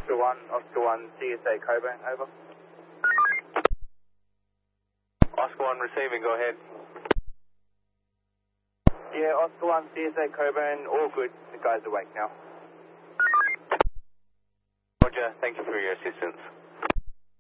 Oscar 1, CSA Coburn, over. Oscar 1 receiving, go ahead. Yeah, Oscar 1, CSA Coburn, all good. The guy's awake now. Roger, thank you for your assistance.